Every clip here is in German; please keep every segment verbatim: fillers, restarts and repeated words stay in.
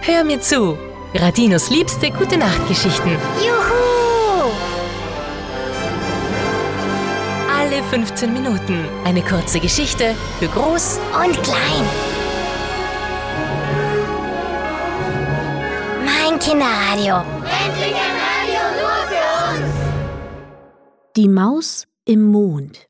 Hör mir zu. Radinos liebste Gute-Nacht-Geschichten. Juhu! Alle fünfzehn Minuten eine kurze Geschichte für Groß Und klein. Mein Kinderradio. Endlich ein Radio nur für uns! Die Maus im Mond.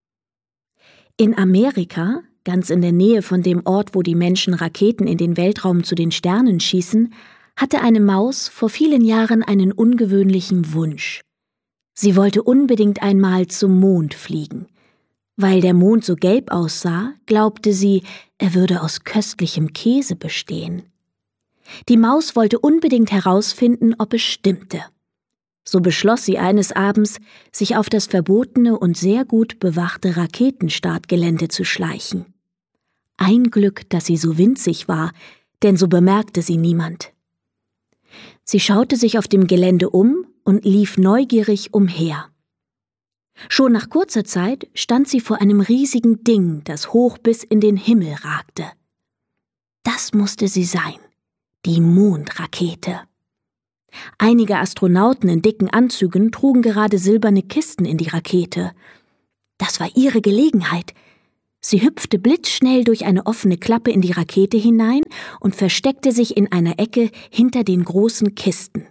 In Amerika, ganz in der Nähe von dem Ort, wo die Menschen Raketen in den Weltraum zu den Sternen schießen, hatte eine Maus vor vielen Jahren einen ungewöhnlichen Wunsch. Sie wollte unbedingt einmal zum Mond fliegen. Weil der Mond so gelb aussah, glaubte sie, er würde aus köstlichem Käse bestehen. Die Maus wollte unbedingt herausfinden, ob es stimmte. So beschloss sie eines Abends, sich auf das verbotene und sehr gut bewachte Raketenstartgelände zu schleichen. Ein Glück, dass sie so winzig war, denn so bemerkte sie niemand. Sie schaute sich auf dem Gelände um und lief neugierig umher. Schon nach kurzer Zeit stand sie vor einem riesigen Ding, das hoch bis in den Himmel ragte. Das musste sie sein, die Mondrakete. Einige Astronauten in dicken Anzügen trugen gerade silberne Kisten in die Rakete. Das war ihre Gelegenheit. Sie hüpfte blitzschnell durch eine offene Klappe in die Rakete hinein und versteckte sich in einer Ecke hinter den großen Kisten.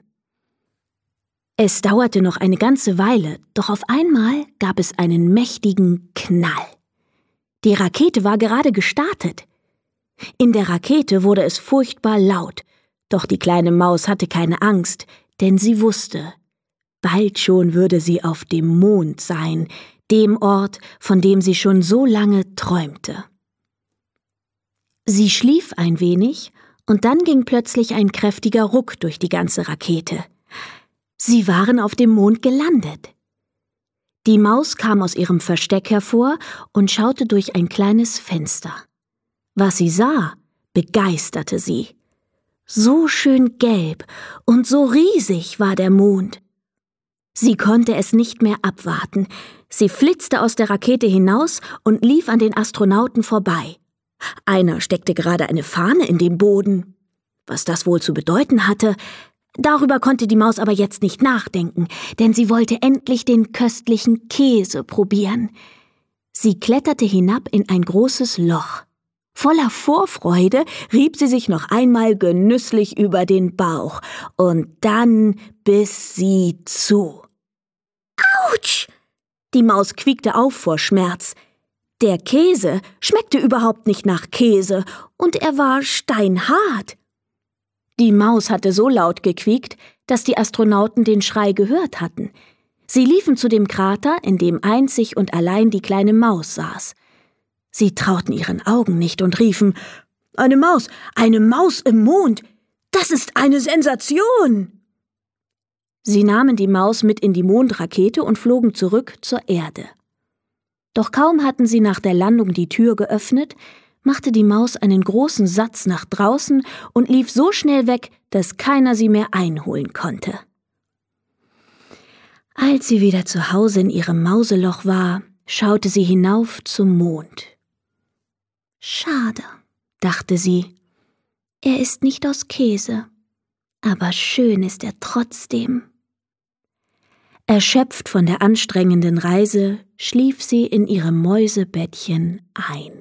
Es dauerte noch eine ganze Weile, doch auf einmal gab es einen mächtigen Knall. Die Rakete war gerade gestartet. In der Rakete wurde es furchtbar laut. Doch die kleine Maus hatte keine Angst, denn sie wusste, bald schon würde sie auf dem Mond sein, dem Ort, von dem sie schon so lange träumte. Sie schlief ein wenig, und dann ging plötzlich ein kräftiger Ruck durch die ganze Rakete. Sie waren auf dem Mond gelandet. Die Maus kam aus ihrem Versteck hervor und schaute durch ein kleines Fenster. Was sie sah, begeisterte sie. So schön gelb und so riesig war der Mond. Sie konnte es nicht mehr abwarten. Sie flitzte aus der Rakete hinaus und lief an den Astronauten vorbei. Einer steckte gerade eine Fahne in den Boden. Was das wohl zu bedeuten hatte, darüber konnte die Maus aber jetzt nicht nachdenken, denn sie wollte endlich den köstlichen Käse probieren. Sie kletterte hinab in ein großes Loch. Voller Vorfreude rieb sie sich noch einmal genüsslich über den Bauch, und dann biss sie zu. Autsch! Die Maus quiekte auf vor Schmerz. Der Käse schmeckte überhaupt nicht nach Käse, und er war steinhart. Die Maus hatte so laut gequiekt, dass die Astronauten den Schrei gehört hatten. Sie liefen zu dem Krater, in dem einzig und allein die kleine Maus saß. Sie trauten ihren Augen nicht und riefen, »Eine Maus, eine Maus im Mond! Das ist eine Sensation!« Sie nahmen die Maus mit in die Mondrakete und flogen zurück zur Erde. Doch kaum hatten sie nach der Landung die Tür geöffnet, machte die Maus einen großen Satz nach draußen und lief so schnell weg, dass keiner sie mehr einholen konnte. Als sie wieder zu Hause in ihrem Mauseloch war, schaute sie hinauf zum Mond. »Schade«, dachte sie, »er ist nicht aus Käse, aber schön ist er trotzdem.« Erschöpft von der anstrengenden Reise schlief sie in ihrem Mäusebettchen ein.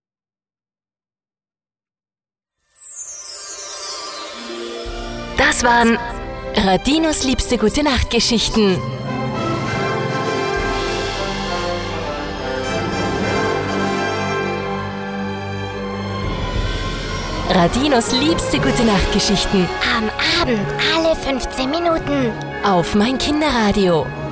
Das waren Radinos liebste Gute-Nacht-Geschichten. Radinos liebste Gute-Nacht-Geschichten. Am Abend alle fünfzehn Minuten. Auf mein Kinderradio.